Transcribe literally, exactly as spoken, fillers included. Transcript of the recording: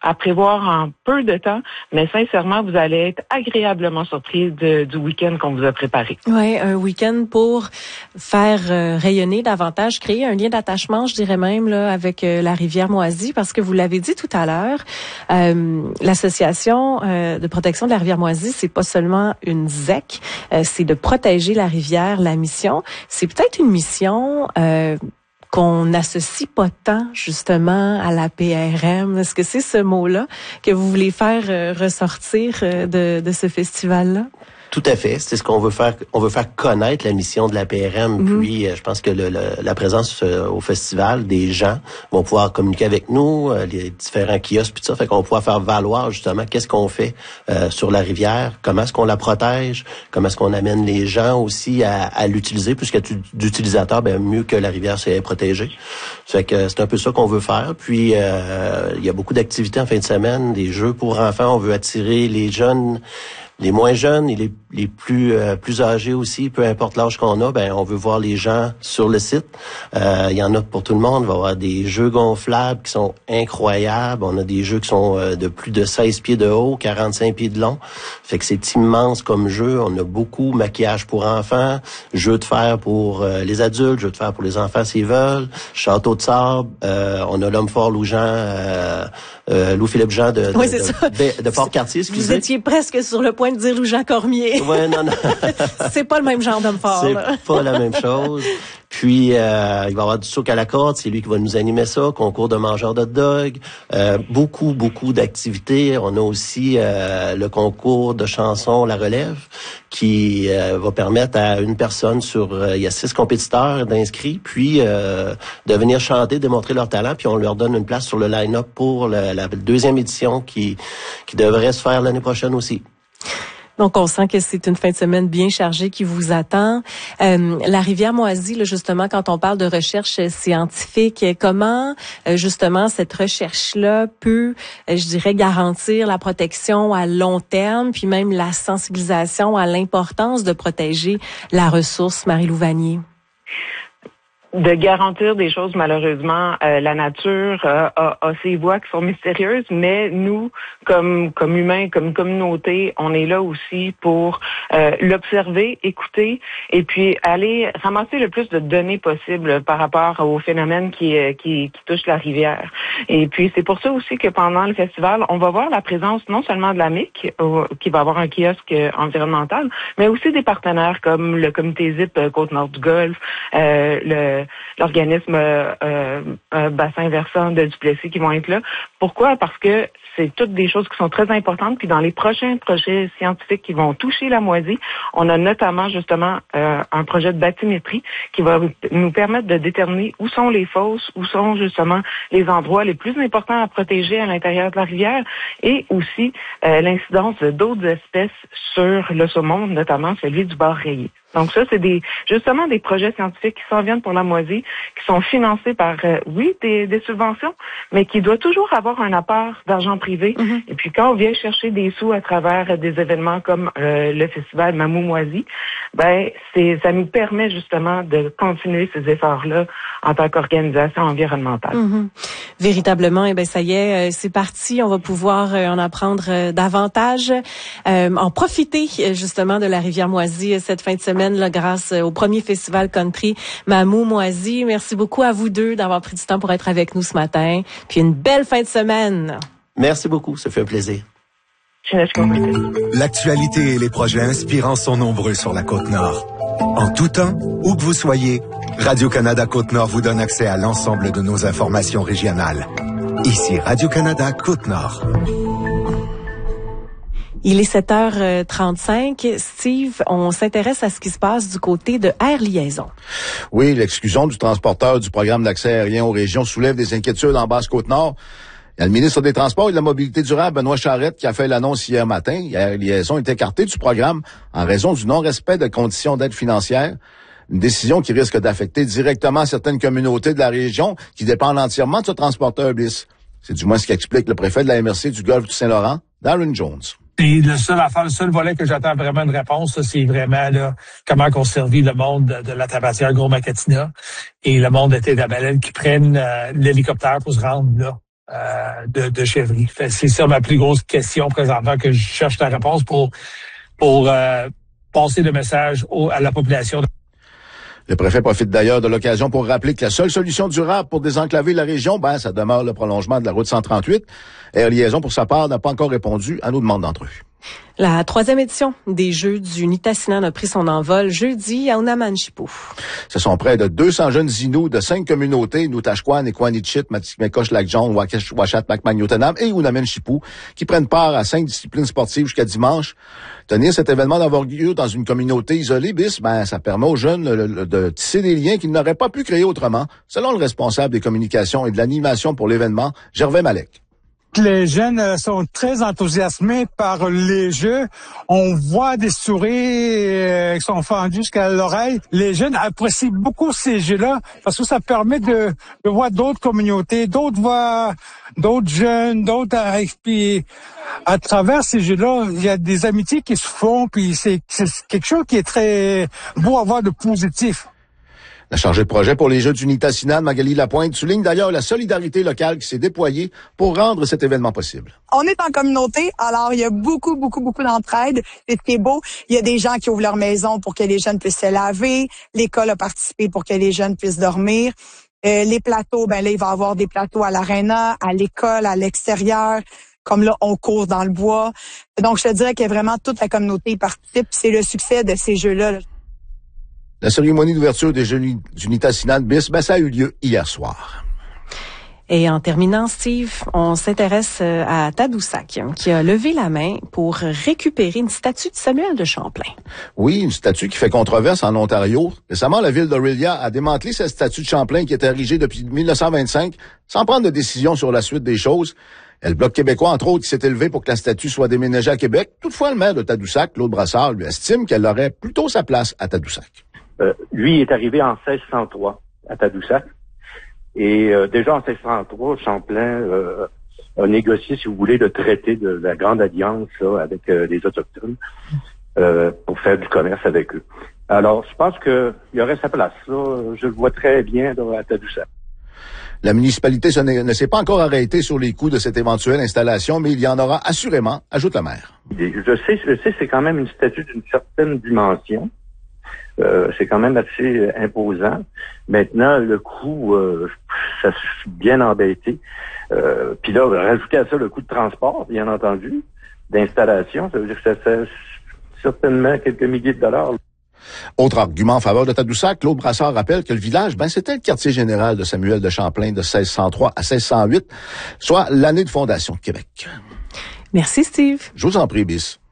à prévoir en peu de temps, mais sincèrement, vous allez être agréablement surpris de, du week-end qu'on vous a préparé. Oui, un week-end pour faire euh, rayonner davantage, créer un lien d'attachement, je dirais même, là, avec euh, la rivière Moisy, parce que vous l'avez dit tout à l'heure, euh, l'association euh, de protection de la rivière Moisy, c'est pas seulement une Z E C, euh, c'est de protéger la rivière, la mission. C'est peut-être une mission euh, qu'on n'associe pas tant, justement, à la P R M. Est-ce que c'est ce mot-là que vous voulez faire euh, ressortir euh, de, de ce festival-là? Tout à fait. C'est ce qu'on veut faire. On veut faire connaître la mission de la P R M. Mm-hmm. Puis, euh, je pense que le, le, la présence euh, au festival, des gens vont pouvoir communiquer avec nous, euh, les différents kiosques, puis tout ça. Fait qu'on va pouvoir faire valoir justement qu'est-ce qu'on fait euh, sur la rivière, comment est-ce qu'on la protège, comment est-ce qu'on amène les gens aussi à, à l'utiliser, puisque d'utilisateurs, ben mieux que la rivière c'est protégée. Fait que c'est un peu ça qu'on veut faire. Puis, euh, il y a beaucoup d'activités en fin de semaine, des jeux pour enfants. On veut attirer les jeunes. Les moins jeunes et les, les plus euh, plus âgés aussi, peu importe l'âge qu'on a, ben on veut voir les gens sur le site. Euh, il y en a pour tout le monde. Il va y avoir des jeux gonflables qui sont incroyables. On a des jeux qui sont euh, de plus de seize pieds de haut, quarante-cinq pieds de long. Fait que c'est immense comme jeu. On a beaucoup maquillage pour enfants, jeux de fer pour euh, les adultes, jeux de fer pour les enfants s'ils veulent, château de sable. Euh, on a l'homme fort Louis-Jean, euh, euh, Louis-Philippe Jean de, de, oui, de, de, de Port-Cartier. Excusez. Vous étiez presque sur le point de dire Louis-Jean Cormier. Ouais, non, non. C'est pas le même genre d'homme fort. C'est là. pas la même chose. Puis, euh, il va y avoir du souk à la corde, c'est lui qui va nous animer ça, concours de mangeurs de dog, euh, beaucoup, beaucoup d'activités. On a aussi euh, le concours de chansons La Relève, qui euh, va permettre à une personne sur, euh, il y a six compétiteurs d'inscrits, puis euh, de venir chanter, démontrer leur talent, puis on leur donne une place sur le line-up pour la, la deuxième édition qui, qui devrait se faire l'année prochaine aussi. Donc, on sent que c'est une fin de semaine bien chargée qui vous attend. Euh, la rivière Moisy, là, justement, quand on parle de recherche scientifique, comment, euh, justement, cette recherche-là peut, euh, je dirais, garantir la protection à long terme, puis même la sensibilisation à l'importance de protéger la ressource, Marie-Lou Vanier? De garantir des choses, malheureusement, euh, la nature euh, a, a ses voies qui sont mystérieuses, mais nous, comme comme humains, comme communauté, on est là aussi pour euh, l'observer, écouter, et puis aller ramasser le plus de données possible par rapport aux phénomènes qui qui, qui touchent la rivière. Et puis c'est pour ça aussi que pendant le festival, on va voir la présence non seulement de la M I C, euh, qui va avoir un kiosque environnemental, mais aussi des partenaires comme le comité ZIP euh, Côte-Nord du Golfe, euh, le l'organisme euh, euh, bassin versant de Duplessis qui vont être là. Pourquoi? Parce que c'est toutes des choses qui sont très importantes. Puis dans les prochains projets scientifiques qui vont toucher la Moisy, on a notamment justement euh, un projet de bathymétrie qui va nous permettre de déterminer où sont les fosses, où sont justement les endroits les plus importants à protéger à l'intérieur de la rivière, et aussi euh, l'incidence d'autres espèces sur le saumon, notamment celui du bar rayé. Donc ça, c'est des justement des projets scientifiques qui s'en viennent pour la Moisy, qui sont financés par, euh, oui, des, des subventions, mais qui doit toujours avoir un apport d'argent privé. Mm-hmm. Et puis quand on vient chercher des sous à travers des événements comme euh, le festival Mamou Moisy, ben c'est ça nous permet justement de continuer ces efforts-là en tant qu'organisation environnementale. Mm-hmm. Véritablement, eh ben ça y est, c'est parti. On va pouvoir euh, en apprendre euh, davantage, euh, en profiter justement de la rivière Moisy cette fin de semaine. Là, grâce au premier festival country Mamou Moisy. Merci beaucoup à vous deux d'avoir pris du temps pour être avec nous ce matin. Puis une belle fin de semaine. Merci beaucoup, ça fait un plaisir. L'actualité et les projets inspirants sont nombreux sur la Côte-Nord. En tout temps, où que vous soyez, Radio-Canada Côte-Nord vous donne accès à l'ensemble de nos informations régionales. Ici Radio-Canada Côte-Nord. Il est sept heures trente-cinq. Steve, on s'intéresse à ce qui se passe du côté de Air Liaison. Oui, l'exclusion du transporteur du programme d'accès aérien aux régions soulève des inquiétudes en Basse-Côte-Nord. Il y a le ministre des Transports et de la Mobilité durable, Benoît Charette, qui a fait l'annonce hier matin. Air Liaison est écarté du programme en raison du non-respect de conditions d'aide financière. Une décision qui risque d'affecter directement certaines communautés de la région qui dépendent entièrement de ce transporteur B I S. C'est du moins ce qu'explique le préfet de la M R C du Golfe du Saint-Laurent, Darren Jones. Et le seul affaire, le seul volet que j'attends vraiment une réponse, c'est vraiment là comment qu'on servit le monde de, de la tabatière Gros Macatina et le monde de la baleine qui prennent euh, l'hélicoptère pour se rendre là. euh, de, de chèvrerie. Fait, c'est ça ma plus grosse question présentement que je cherche la réponse pour pour euh, passer le message au, à la population. Le préfet profite d'ailleurs de l'occasion pour rappeler que la seule solution durable pour désenclaver la région, ben, ça demeure le prolongement de la route cent trente-huit. Air Liaison, pour sa part, n'a pas encore répondu à nos demandes d'entrevue. La troisième édition des Jeux du Nitassinan a pris son envol jeudi à Ounamanchipou. Ce sont près de deux cents jeunes Inuits de cinq communautés, Nutashquan, Equanichit, Matikamekosh, Lac-Jaune, Washat, Macmagnotenam et Ounamanchipou, qui prennent part à cinq disciplines sportives jusqu'à dimanche. Tenir cet événement d'avoir lieu dans une communauté isolée, bis, ben, ça permet aux jeunes le, le, de tisser des liens qu'ils n'auraient pas pu créer autrement, selon le responsable des communications et de l'animation pour l'événement, Gervais Malek. Les jeunes sont très enthousiasmés par les jeux. On voit des sourires qui sont fendus jusqu'à l'oreille. Les jeunes apprécient beaucoup ces jeux-là parce que ça permet de, de voir d'autres communautés, d'autres voix, d'autres jeunes, d'autres. Puis à travers ces jeux-là, il y a des amitiés qui se font. Puis c'est, c'est quelque chose qui est très beau à voir de positif. La chargée de projet pour les Jeux du Nitassinan, Magali Lapointe, souligne d'ailleurs la solidarité locale qui s'est déployée pour rendre cet événement possible. On est en communauté, alors il y a beaucoup, beaucoup, beaucoup d'entraide. C'est ce qui est beau. Il y a des gens qui ouvrent leur maison pour que les jeunes puissent se laver. L'école a participé pour que les jeunes puissent dormir. Euh, les plateaux, ben là, il va y avoir des plateaux à l'aréna, à l'école, à l'extérieur. Comme là, on court dans le bois. Donc, je te dirais que vraiment toute la communauté participe. C'est le succès de ces jeux-là, là. La cérémonie d'ouverture des Jeux du Nitassinan bis, ben, ça a eu lieu hier soir. Et en terminant, Steve, on s'intéresse à Tadoussac, qui a levé la main pour récupérer une statue de Samuel de Champlain. Oui, une statue qui fait controverse en Ontario. Récemment, la ville d'Orillia a démantelé cette statue de Champlain qui était érigée depuis dix-neuf cent vingt-cinq, sans prendre de décision sur la suite des choses. Et le Bloc québécois, entre autres, qui s'est élevé pour que la statue soit déménagée à Québec. Toutefois, le maire de Tadoussac, Claude Brassard, lui estime qu'elle aurait plutôt sa place à Tadoussac. Euh, lui est arrivé en seize cent trois à Tadoussac. Et euh, déjà en seize cent trois, Champlain euh, a négocié, si vous voulez, le traité de la Grande Alliance là, avec euh, les Autochtones euh, pour faire du commerce avec eux. Alors, je pense qu'il y aurait sa place. Là. Je le vois très bien là, à Tadoussac. La municipalité ne s'est pas encore arrêtée sur les coûts de cette éventuelle installation, mais il y en aura assurément, ajoute le maire. Je sais, je sais, c'est quand même une statue d'une certaine dimension. Euh, c'est quand même assez imposant. Maintenant, le coût, euh, ça suis bien embêté. Euh, Puis là, rajouter à ça le coût de transport, bien entendu, d'installation, ça veut dire que ça fait certainement quelques milliers de dollars. Autre argument en faveur de Tadoussac, Claude Brassard rappelle que le village, ben, c'était le quartier général de Samuel de Champlain de seize cent trois à seize cent huit, soit l'année de fondation de Québec. Merci, Steve. Je vous en prie, bis.